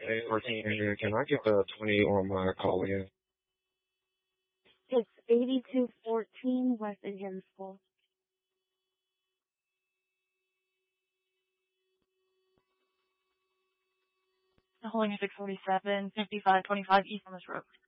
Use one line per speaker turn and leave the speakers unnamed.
Hey, 14 Andrea, can I get the 20 on my call again?
It's 8214 West Indian School.
Holding 647, 5525 East on this road.